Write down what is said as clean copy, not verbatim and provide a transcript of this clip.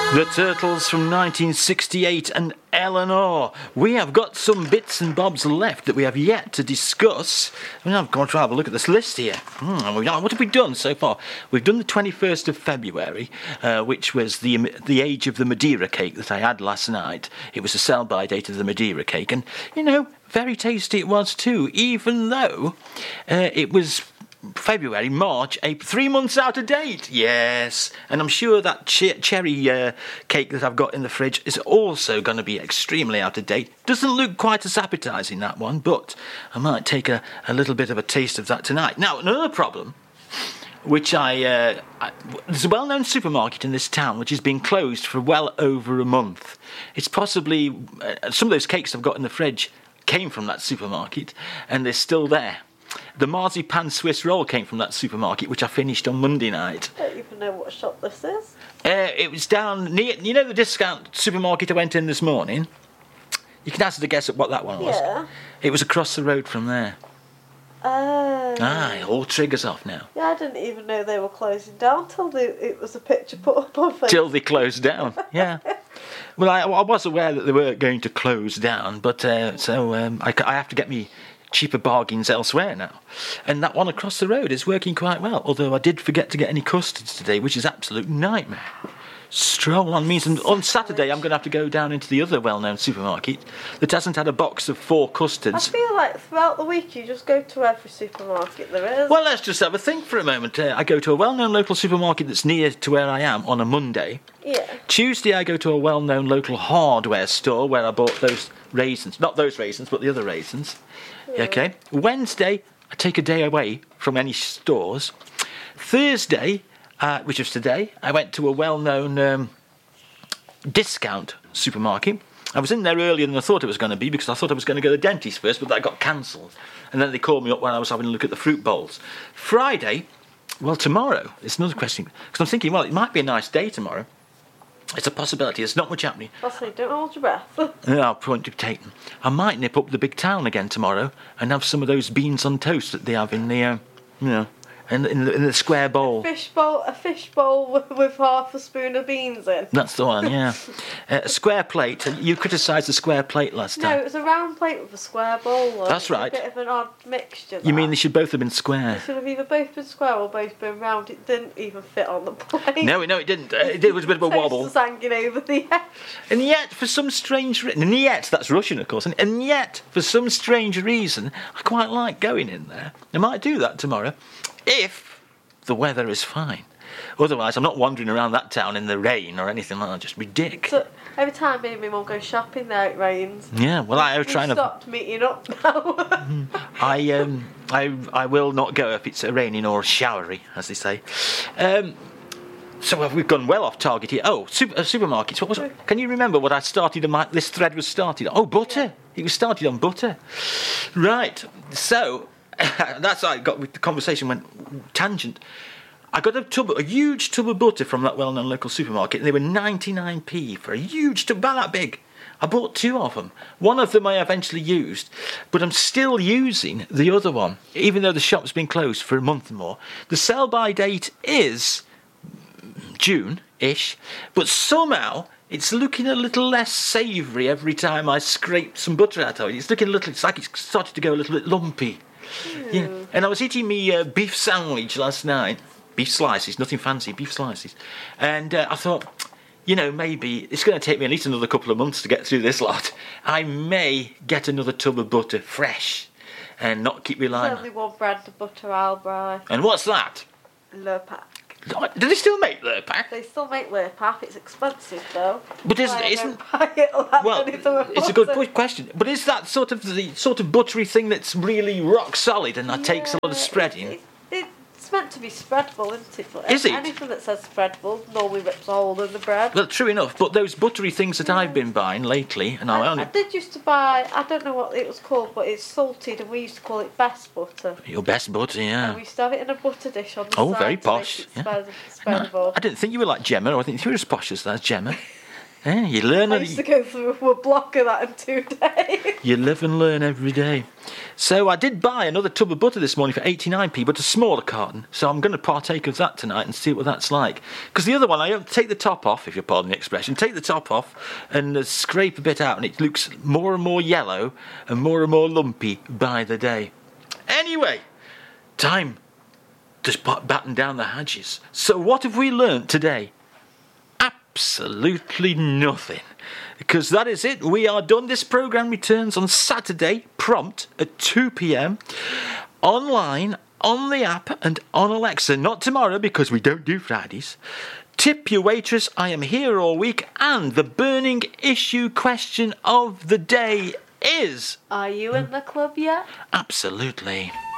The Turtles from 1968 and Eleanor. We have got some bits and bobs left that we have yet to discuss. I've got to have a look at this list here. What have we done so far? We've done the 21st of February, which was the age of the Madeira cake that I had last night. It was the sell-by date of the Madeira cake, and, very tasty it was too, even though it was February, March, April, 3 months out of date. Yes, and I'm sure that cherry cake that I've got in the fridge is also going to be extremely out of date. Doesn't look quite as appetising, that one, but I might take a little bit of a taste of that tonight. Now, another problem, which there's a well-known supermarket in this town which has been closed for well over a month. It's possibly some of those cakes I've got in the fridge came from that supermarket, and they're still there. The marzipan Swiss roll came from that supermarket, which I finished on Monday night. I don't even know what shop this is. It was down near, the discount supermarket I went in this morning? You can hazard a guess at what that one was. Yeah. It was across the road from there. It all triggers off now. Yeah, I didn't even know they were closing down till it was a picture put up on Facebook. Till they closed down, yeah. Well, I was aware that they were going to close down, but I have to get me cheaper bargains elsewhere now, and that one across the road is working quite well, although I did forget to get any custards today, which is absolute nightmare. Stroll on means on Saturday I'm going to have to go down into the other well-known supermarket that hasn't had a box of 4 custards. I feel like throughout the week you just go to every supermarket there is. Well, let's just have a think for a moment. I go to a well-known local supermarket that's near to where I am on a Monday. Yeah. Tuesday I go to a well-known local hardware store where I bought those raisins. Not those raisins, but the other raisins. Yeah. Okay. Wednesday I take a day away from any stores. Thursday, which was today, I went to a well-known discount supermarket. I was in there earlier than I thought it was going to be because I thought I was going to go to the dentist first, but that got cancelled. And then they called me up when I was having a look at the fruit bowls. Friday, well, tomorrow, it's another question. Because I'm thinking, well, it might be a nice day tomorrow. It's a possibility. There's not much happening. I'll say, don't hold your breath. I'll point to taken. I might nip up the big town again tomorrow and have some of those beans on toast that they have in the, in the square bowl. A fish bowl with half a spoon of beans in. That's the one, yeah. A square plate. You criticised the square plate last time. No, it was a round plate with a square bowl. That's right. A bit of an odd mixture. You mean they should both have been square? They should have either both been square or both been round. It didn't even fit on the plate. No, it didn't. It was a bit of a wobble. Toast was hanging over the edge. And yet, for some strange reason, and yet, that's Russian, of course, and yet, for some strange reason, I quite like going in there. I might do that tomorrow, if the weather is fine. Otherwise, I'm not wandering around that town in the rain or anything like that. Just ridiculous. So, every time me and my mum go shopping there, it rains. Yeah, well, I was trying to. Stopped meeting up now. I will not go if it's raining or showery, as they say. So we've gone well off target here. Oh, supermarkets. What was it? Can you remember what I started? This thread was started on? Oh, butter. Yeah. It was started on butter. Right. So that's how I got with the conversation went tangent. I got a huge tub of butter from that well-known local supermarket, and they were 99p for a huge tub, about that big. I bought 2 of them. One of them I eventually used, but I'm still using the other one, even though the shop's been closed for a month and more. The sell-by date is June-ish, but somehow it's looking a little less savoury every time I scrape some butter out of it. It's like it's started to go a little bit lumpy. Yeah. And I was eating me beef sandwich last night. Beef slices, nothing fancy, beef slices. And I thought, maybe it's going to take me at least another couple of months to get through this lot. I may get another tub of butter fresh and not keep relying on. There's only one brand of butter I'll buy. And what's that? Lurpak. Do they still make Lurpak? They still make Lurpak. It's expensive though. But isn't well, it's a good question. But is that the sort of buttery thing that's really rock solid and that takes a lot of spreading? It's meant to be spreadable, isn't it? But is it? Anything that says spreadable normally rips a hole in the bread. Well, true enough. But those buttery things that I've been buying lately, and I did used to buy. I don't know what it was called, but it's salted, and we used to call it best butter. Your best butter, yeah. And we used to have it in a butter dish on the side. Oh, very posh. Yeah. Spreadable. I didn't think you were like Gemma, or I think you were as posh as that, Gemma. You learn. I used to go through a block of that in 2 days. You live and learn every day. So I did buy another tub of butter this morning for 89p, but a smaller carton. So I'm going to partake of that tonight and see what that's like. Because the other one, I take the top off, if you pardon the expression, take the top off and scrape a bit out, and it looks more and more yellow and more lumpy by the day. Anyway, time to batten down the hatches. So what have we learnt today? Absolutely nothing. Because that is it. We are done. This programme returns on Saturday, prompt at 2 p.m. online, on the app and on Alexa. Not tomorrow because we don't do Fridays. Tip your waitress. I am here all week. And the burning issue question of the day is... Are you in the club yet? Absolutely.